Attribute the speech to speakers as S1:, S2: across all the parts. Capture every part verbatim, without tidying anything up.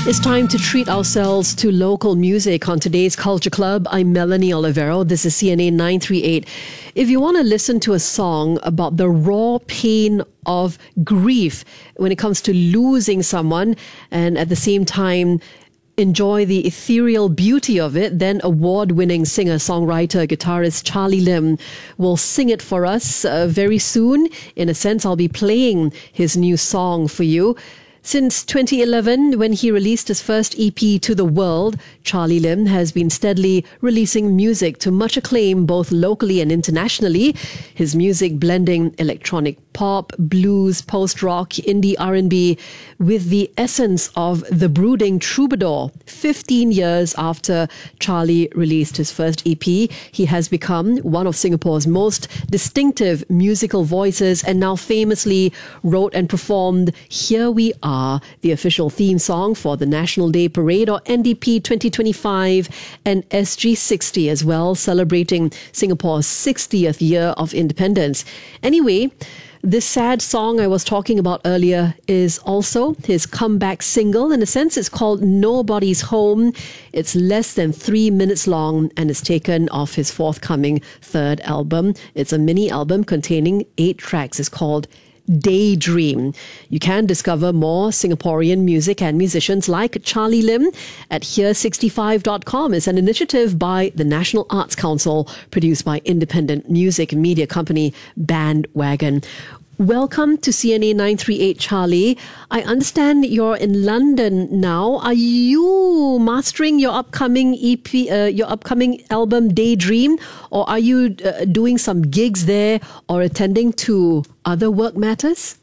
S1: It's time to treat ourselves to local music on today's Culture Club. I'm Melanie Olivero. This is C N A nine three eight. If you want to listen to a song about the raw pain of grief when it comes to losing someone, and at the same time enjoy the ethereal beauty of it, then award-winning singer, songwriter, guitarist Charlie Lim will sing it for us uh, very soon. In a sense, I'll be playing his new song for you. Since twenty eleven, when he released his first E P To The World, Charlie Lim has been steadily releasing music to much acclaim both locally and internationally. His music blending electronic pop, blues, post-rock, indie R and B with the essence of the brooding troubadour. fifteen years after Charlie released his first E P, he has become one of Singapore's most distinctive musical voices and now famously wrote and performed Here We Are, the official theme song for the National Day Parade, or N D P twenty twenty-five, and S G sixty as well, celebrating Singapore's sixtieth year of independence. Anyway, this sad song I was talking about earlier is also his comeback single. In a sense, it's called Nobody's Home. It's less than three minutes long and is taken off his forthcoming third album. It's a mini album containing eight tracks. It's called Daydream. You can discover more Singaporean music and musicians like Charlie Lim at here sixty-five dot com. It's an initiative by the National Arts Council, produced by independent music media company Bandwagon. Welcome to C N A nine three eight, Charlie. I understand you're in London now. Are you mastering your upcoming E P, uh, your upcoming album Daydream, or are you uh, doing some gigs there or attending to other work matters?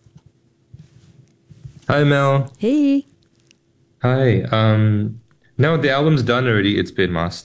S2: Hi, Mel.
S1: Hey.
S2: Hi. Um, no, the album's done already. It's been mastered.